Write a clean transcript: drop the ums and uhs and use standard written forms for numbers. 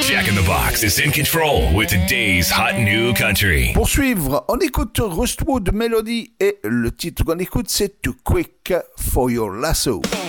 Jack in the Box is in control with today's hot new country. Pour suivre, on écoute Rustwood Melody et le titre qu'on écoute c'est Too Quick for Your Lasso.